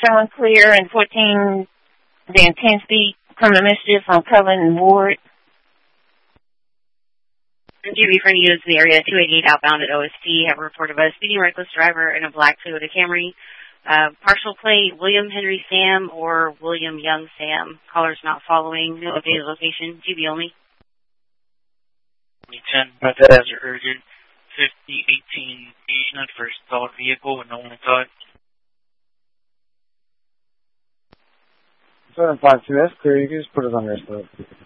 someone clear and 14, then 10 speed criminal mischief on Cullen and Ward. GB for news in the area 288 outbound at OSP have a report of a speeding reckless driver in a black Toyota Camry. Partial plate William Henry Sam or William Young Sam. Callers not following. No updated location. GB only. 10, but that as urgent. 5018 unit for stalled vehicle with no one inside. 752S, clear. You can just put it on your slope.